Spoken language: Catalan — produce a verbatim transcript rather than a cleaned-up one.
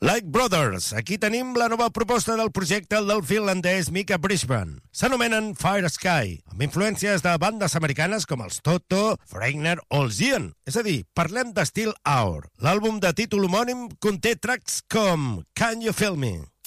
Like Brothers, aquí tenim la nova proposta del projecte del finlandès Mika Brisbane. S'anomenen Fire Sky, amb influències de bandes americanes com els Toto, Foreigner o els Ian. És a dir, parlem de Still Hour. L'àlbum de títol homònim conté tracks com Can You Feel Me?